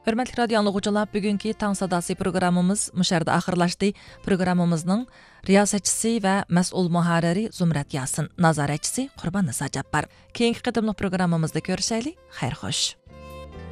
Hörmətli radio anlıqçılar, bugünkü Tang Sadası programımız müşərdə axırlaşdı. Programımızın riyasətçisi və məsul müharriri Zumrat Yasin, nazarətçisi Qurban Nisa Cabbar. Keyinki qadımlıq programımızda görüşəylik. Xeyr xoş.